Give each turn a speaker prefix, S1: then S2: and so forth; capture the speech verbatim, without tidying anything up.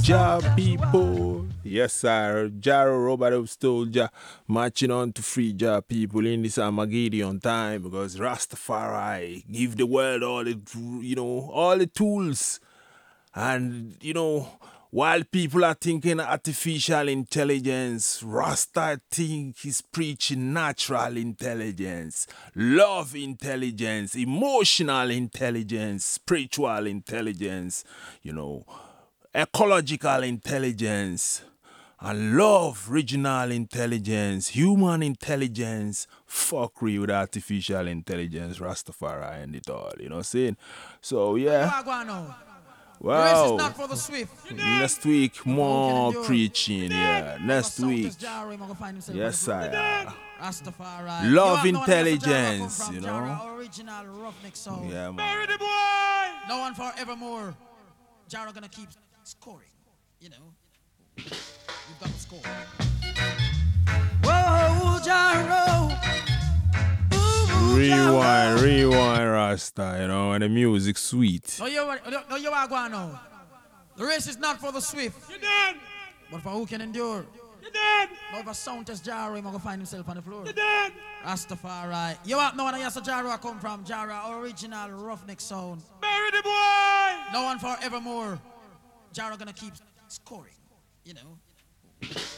S1: Jah people. Yes, sir. Jaro Robert of Stolja marching on to free Jah people in this Armageddon time because Rastafari give the world all the, you know, all the tools. And, you know, while people are thinking artificial intelligence, Rasta think he's preaching natural intelligence, love intelligence, emotional intelligence, spiritual intelligence, you know, ecological intelligence, and love regional intelligence, human intelligence, fuckery with artificial intelligence, Rastafari and it all, you know what I'm saying? So, yeah.
S2: The race is
S1: Wow.
S2: not for the swift.
S1: Next week, more
S2: endure.
S1: preaching, yeah. Next
S2: South
S1: week.
S2: is Jara, him a go find himself
S1: Yes,
S2: on the floor.
S1: sir.
S2: Rastafari.
S1: Love
S2: You have no one else a Jara come
S1: intelligence,
S2: from,
S1: you
S2: Jara,
S1: know.
S2: original roughneck sound.
S1: Yeah, man.
S3: Bury the boy!
S2: No one forevermore. Jara gonna keep scoring. You know. You've got to score. Whoa, Jara.
S1: Rewind, rewind, Rasta, you know, and the music sweet.
S2: No, you, no, no, you are going now. The race is not for the swift.
S3: You dead!
S2: But for who can endure.
S3: You dead!
S2: No, if a sound test Jara, he's going to find himself on the floor.
S3: You dead!
S2: Rastafari. You have no one else a Jara come from. Jara, original roughneck sound.
S3: Bury the boy!
S2: No one forevermore. Jara gonna keep scoring. You know.